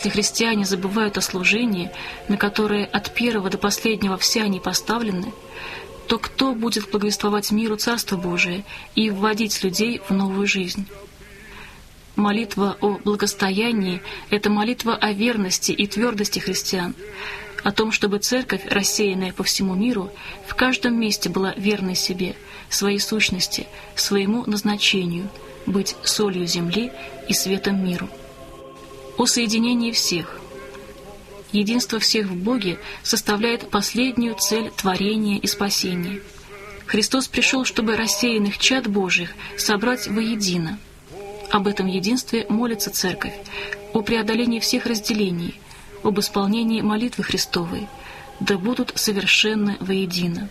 Если христиане забывают о служении, на которое от первого до последнего все они поставлены, то кто будет благовествовать миру Царство Божие и вводить людей в новую жизнь? Молитва о благостоянии — это молитва о верности и твердости христиан, о том, чтобы Церковь, рассеянная по всему миру, в каждом месте была верной себе, своей сущности, своему назначению — быть солью земли и светом миру. О соединении всех. Единство всех в Боге составляет последнюю цель творения и спасения. Христос пришел, чтобы рассеянных чад Божьих собрать воедино. Об этом единстве молится Церковь, о преодолении всех разделений, об исполнении молитвы Христовой, да будут совершенны воедино.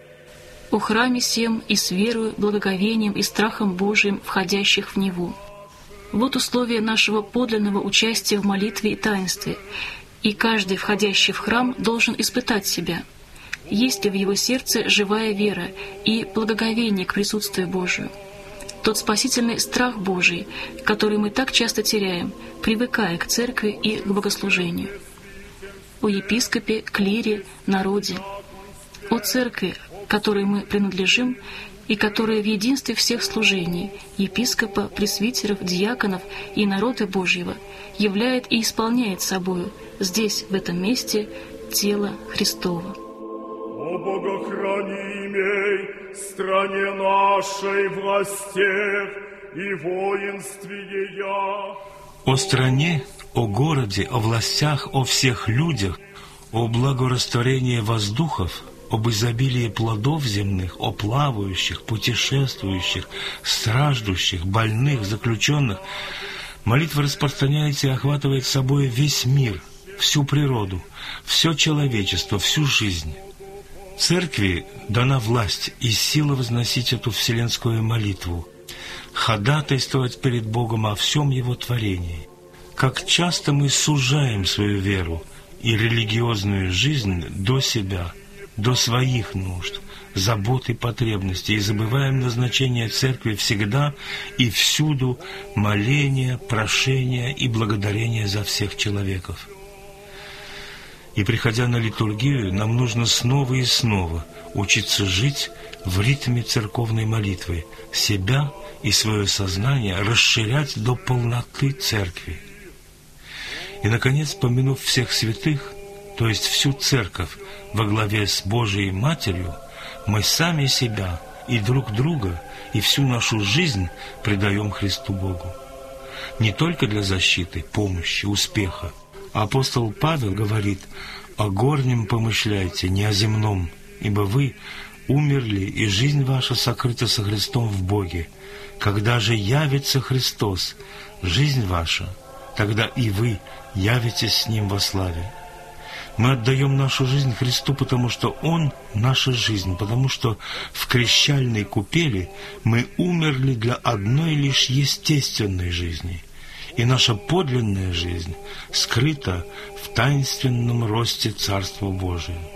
О храме сем и с верою, благоговением и страхом Божиим, входящих в Него. Вот условия нашего подлинного участия в молитве и таинстве, и каждый, входящий в храм, должен испытать себя, есть ли в его сердце живая вера и благоговение к присутствию Божию, тот спасительный страх Божий, который мы так часто теряем, привыкая к церкви и к богослужению. О епископе, клире, народе, о церкви, которой мы принадлежим, и которая в единстве всех служений, епископа, пресвитеров, диаконов и народа Божьего, являет и исполняет собою здесь, в этом месте, тело Христово. О богохранимой стране нашей, властях и воинстве ея. О стране, о городе, о властях, о всех людях, о благорастворении воздухов, об изобилии плодов земных, о плавающих, путешествующих, страждущих, больных, заключенных. Молитва распространяется и охватывает собой весь мир, всю природу, все человечество, всю жизнь. Церкви дана власть и сила возносить эту вселенскую молитву, ходатайствовать перед Богом о всем Его творении. Как часто мы сужаем свою веру и религиозную жизнь до себя, до своих нужд, забот и потребностей, и забываем назначение Церкви всегда и всюду моления, прошения и благодарения за всех человеков. И, приходя на литургию, нам нужно снова и снова учиться жить в ритме церковной молитвы, себя и свое сознание расширять до полноты Церкви. И, наконец, помянув всех святых, то есть всю Церковь во главе с Божией Матерью, мы сами себя и друг друга, и всю нашу жизнь предаем Христу Богу. Не только для защиты, помощи, успеха. Апостол Павел говорит: «О горнем помышляйте, не о земном, ибо вы умерли, и жизнь ваша сокрыта со Христом в Боге. Когда же явится Христос, жизнь ваша, тогда и вы явитесь с Ним во славе». Мы отдаем нашу жизнь Христу, потому что Он — наша жизнь, потому что в крещальной купели мы умерли для одной лишь естественной жизни, и наша подлинная жизнь скрыта в таинственном росте Царства Божия.